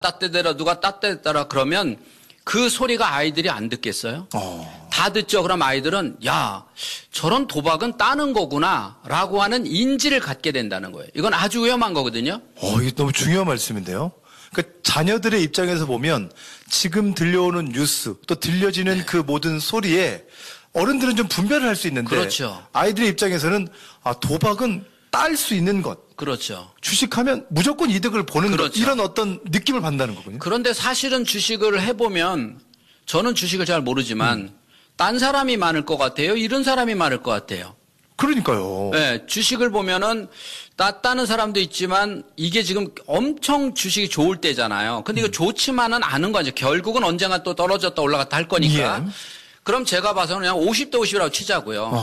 따뜻해라 누가 따뜻해라 그러면 그 소리가 아이들이 안 듣겠어요? 다 듣죠. 그럼 아이들은 야 저런 도박은 따는 거구나 라고 하는 인지를 갖게 된다는 거예요. 이건 아주 위험한 거거든요. 이게 너무 중요한 말씀인데요. 그러니까 자녀들의 입장에서 보면 지금 들려오는 뉴스 또 들려지는 그 모든 소리에 어른들은 좀 분별을 할 수 있는데 그렇죠. 아이들의 입장에서는 도박은 딸 수 있는 것. 그렇죠. 주식하면 무조건 이득을 보는 그렇죠. 것. 이런 어떤 느낌을 받는다는 거군요. 그런데 사실은 주식을 해보면 저는 주식을 잘 모르지만 딴 사람이 많을 것 같아요? 이런 사람이 많을 것 같아요. 그러니까요. 네, 주식을 보면은 따는 사람도 있지만 이게 지금 엄청 주식이 좋을 때잖아요. 근데 이거 좋지만은 않은 거죠. 결국은 언젠가 또 떨어졌다 올라갔다 할 거니까. 예. 그럼 제가 봐서는 그냥 50대 50이라고 치자고요.